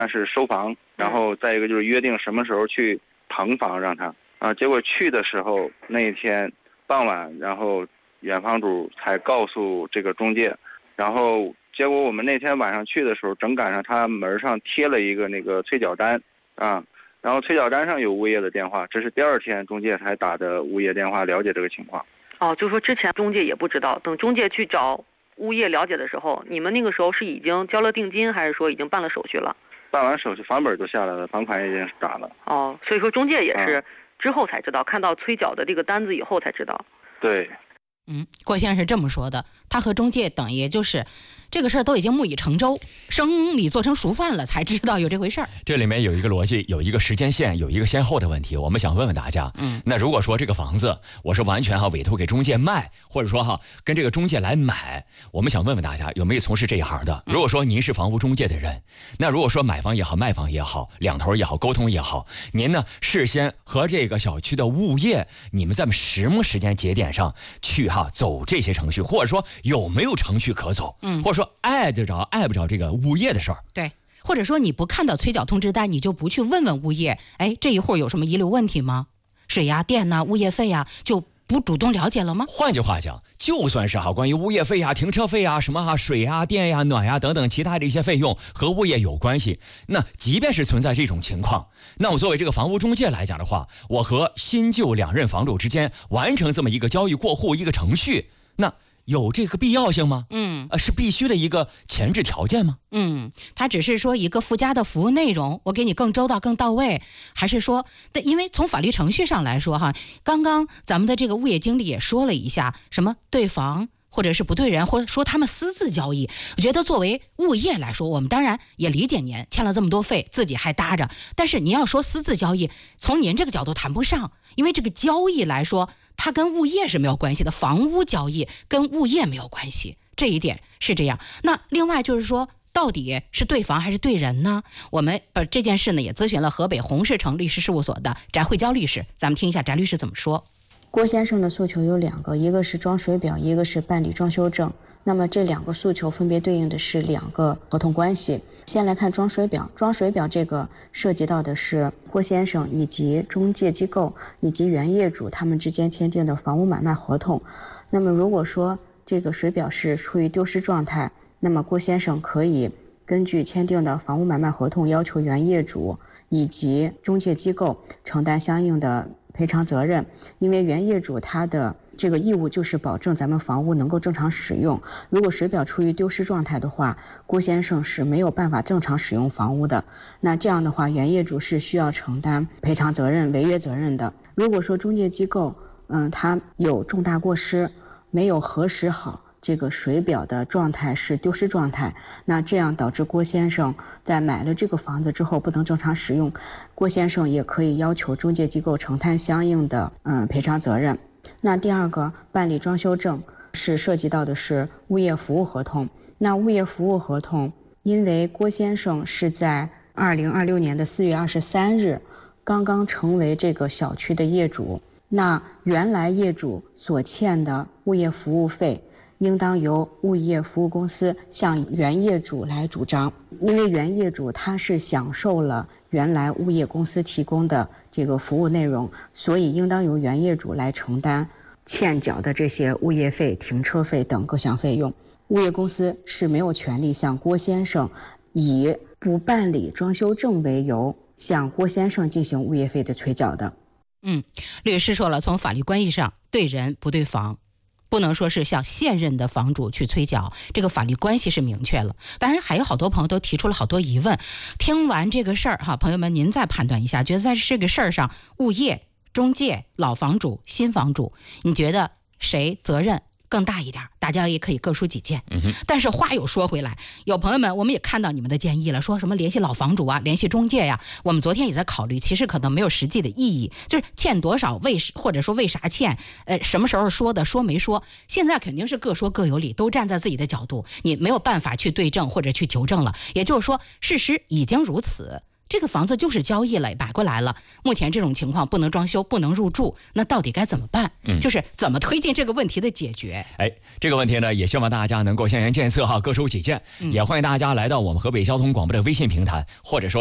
那是收房，然后再一个就是约定什么时候去腾房让他结果去的时候那一天傍晚，然后原房主才告诉这个中介，然后结果我们那天晚上去的时候，正赶上他门上贴了一个那个催缴单然后催缴单上有物业的电话，这是第二天中介才打的物业电话了解这个情况。 就说之前中介也不知道，等中介去找物业了解的时候，你们那个时候是已经交了定金，还是说已经办了手续了？办完手续，房本就下来了，房款已经打了。 所以说中介也是之后才知道，看到催缴的这个单子以后才知道。 对。 郭先生是这么说的，他和中介等于就是这个事儿都已经木已成舟，生米做成熟饭了，才知道有这回事儿。 这里面有一个逻辑，有一个时间线，有一个先后的问题。我们想问问大家，那如果说这个房子我是完全委托给中介卖，或者说跟这个中介来买，我们想问问大家有没有从事这一行的？如果说您是房屋中介的人，那如果说买房也好，卖房也好，两头也好，沟通也好，您呢事先和这个小区的物业，你们在什么时间节点上去走这些程序，或者说有没有程序可走，或者说碍不着这个物业的事儿？ 对，或者说你不看到催缴通知单，你就不去问问物业，这一户有什么遗留问题吗？水呀、电呐、物业费呀，就不主动了解了吗？ 换句话讲，就算是关于物业费呀、停车费呀、什么水呀、电呀、暖呀等等其他的一些费用和物业有关系，那即便是存在这种情况，那我作为这个房屋中介来讲的话，我和新旧两任房主之间完成这么一个交易过户一个程序，那有这个必要性吗？是必须的一个前置条件吗？ 它只是说一个附加的服务内容，我给你更周到更到位，还是说，因为从法律程序上来说刚刚咱们的这个物业经理也说了一下，什么对房或者是不对人，或者说他们私自交易，我觉得作为物业来说，我们当然也理解您欠了这么多费，自己还搭着，但是您要说私自交易，从您这个角度谈不上，因为这个交易来说，它跟物业是没有关系的，房屋交易跟物业没有关系，这一点是这样。那另外就是说，到底是对房还是对人呢？我们把这件事呢也咨询了河北红世城律师事务所的翟慧娇律师，咱们听一下翟律师怎么说。 郭先生的诉求有2个，一个是装水表，一个是办理装修证。那么这2个诉求分别对应的是2个合同关系。先来看装水表，装水表这个涉及到的是郭先生以及中介机构以及原业主他们之间签订的房屋买卖合同。那么如果说这个水表是处于丢失状态，那么郭先生可以根据签订的房屋买卖合同要求原业主以及中介机构承担相应的赔偿责任，因为原业主他的这个义务就是保证咱们房屋能够正常使用。如果水表处于丢失状态的话，郭先生是没有办法正常使用房屋的。那这样的话，原业主是需要承担赔偿责任、违约责任的。如果说中介机构他有重大过失，没有核实好这个水表的状态是丢失状态，那这样导致郭先生在买了这个房子之后不能正常使用，郭先生也可以要求中介机构承担相应的赔偿责任。那第2个办理装修证是涉及到的是物业服务合同。那物业服务合同，因为郭先生是在2026年的4月23日刚刚成为这个小区的业主，那原来业主所欠的物业服务费应当由物业服务公司向原业主来主张，因为原业主他是享受了原来物业公司提供的这个服务内容，所以应当由原业主来承担欠缴的这些物业费、停车费等各项费用。物业公司是没有权利向郭先生以不办理装修证为由向郭先生进行物业费的催缴的。 律师说了，从法律关系上对人不对房，不能说是向现任的房主去催缴，这个法律关系是明确了。当然还有好多朋友都提出了好多疑问，听完这个事儿朋友们您再判断一下，觉得在这个事儿上，物业、中介、老房主、新房主，你觉得谁责任更大一点？大家也可以各抒己见。但是话又说回来，有朋友们我们也看到你们的建议了，说什么联系老房主啊，联系中介呀，我们昨天也在考虑，其实可能没有实际的意义，就是欠多少或者说为啥欠，什么时候说的，说没说，现在肯定是各说各有理，都站在自己的角度，你没有办法去对证或者去求证了。也就是说事实已经如此， 这个房子就是交易了，买过来了，目前这种情况不能装修，不能入住，那到底该怎么办？就是怎么推进这个问题的解决。 这个问题呢，也希望大家能够先言见色各抒己见，也欢迎大家来到我们河北交通广播的微信平台，或者说